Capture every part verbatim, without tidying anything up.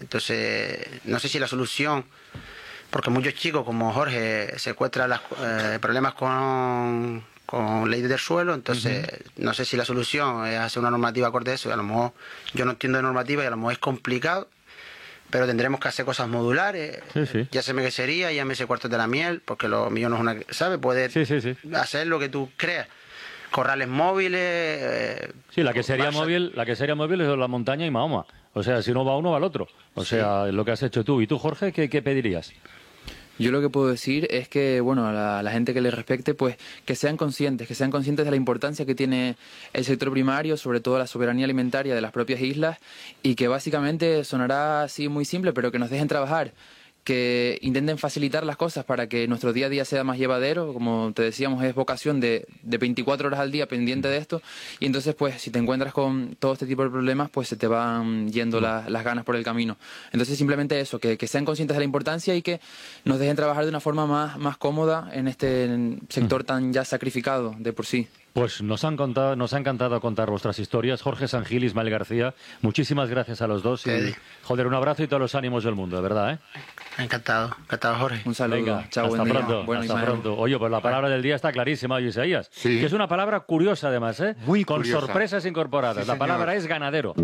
Entonces, no sé si la solución, porque muchos chicos como Jorge se encuentran los eh, problemas con, con ley del suelo, entonces uh-huh. no sé si la solución es hacer una normativa acorde a eso, y a lo mejor yo no entiendo de normativa y a lo mejor es complicado, pero tendremos que hacer cosas modulares. Sí, sí. Ya sé qué sería, ya me sé cuartos de la miel, porque lo mío no es una... ¿Sabes? Poder sí, sí, sí. hacer lo que tú creas. Corrales móviles... Eh, sí, la que sería móvil, la que sería móvil es la montaña y Mahoma. O sea, si no va uno, va el otro. O sea, sí. lo que has hecho tú. ¿Y tú, Jorge, qué, qué pedirías? Yo lo que puedo decir es que, bueno, a la, a la gente que les respecte, pues que sean conscientes, que sean conscientes de la importancia que tiene el sector primario, sobre todo la soberanía alimentaria de las propias islas, y que básicamente sonará así muy simple, pero que nos dejen trabajar, que intenten facilitar las cosas para que nuestro día a día sea más llevadero. Como te decíamos, es vocación de, de veinticuatro horas al día pendiente de esto, y entonces pues si te encuentras con todo este tipo de problemas, pues se te van yendo la, las ganas por el camino. Entonces simplemente eso, que, que sean conscientes de la importancia y que nos dejen trabajar de una forma más, más cómoda en este sector tan ya sacrificado de por sí. Pues nos han contado, nos ha encantado contar vuestras historias. Jorge Sangil, Ismael García, muchísimas gracias a los dos. Y, joder, un abrazo y todos los ánimos del mundo, de verdad, ¿eh? Encantado, encantado, Jorge. Un saludo. Venga, chao, hasta buen pronto. Día. Bueno, hasta Ismael. pronto. Oye, pues la palabra del día está clarísima, oye, Isaías. Sí. Que es una palabra curiosa, además, ¿eh? Muy Con curiosa. sorpresas incorporadas. Sí, la señor. palabra es ganadero.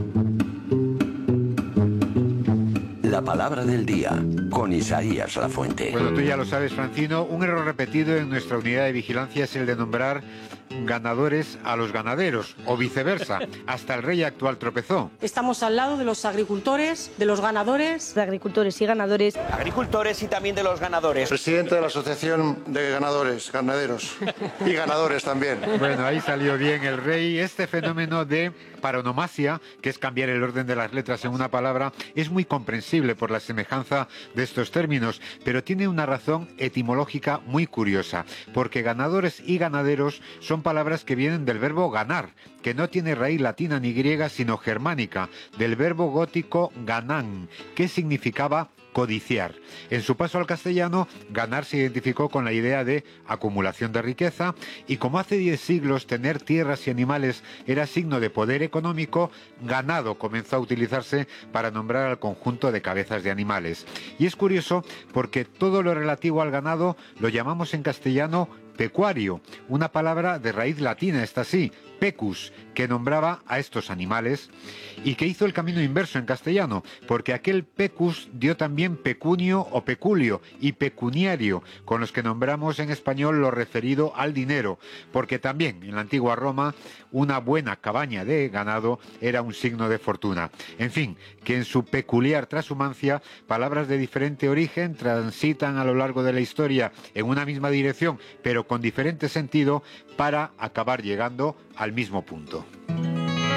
La palabra del día, con Isaías Lafuente. Bueno, tú ya lo sabes, Francino, un error repetido en nuestra unidad de vigilancia es el de nombrar ganadores a los ganaderos, o viceversa. Hasta el rey actual tropezó. Estamos al lado de los agricultores, de los ganadores. De agricultores y ganadores. Agricultores y también de los ganadores. Presidente de la Asociación de Ganadores, Ganaderos y Ganadores también. Bueno, ahí salió bien el rey. Este fenómeno de paronomasia, que es cambiar el orden de las letras en una palabra, es muy comprensible por la semejanza de estos términos, pero tiene una razón etimológica muy curiosa, porque ganadores y ganaderos son palabras que vienen del verbo ganar, que no tiene raíz latina ni griega, sino germánica, del verbo gótico ganan, que significaba codiciar. En su paso al castellano, ganar se identificó con la idea de acumulación de riqueza, y como hace diez siglos tener tierras y animales era signo de poder económico, ganado comenzó a utilizarse para nombrar al conjunto de cabezas de animales. Y es curioso porque todo lo relativo al ganado lo llamamos en castellano pecuario, una palabra de raíz latina, esta sí, pecus, que nombraba a estos animales, y que hizo el camino inverso en castellano, porque aquel pecus dio también pecunio o peculio y pecuniario, con los que nombramos en español lo referido al dinero, porque también en la antigua Roma una buena cabaña de ganado era un signo de fortuna. En fin, que en su peculiar transhumancia, palabras de diferente origen transitan a lo largo de la historia en una misma dirección, pero con diferente sentido, para acabar llegando al mismo punto.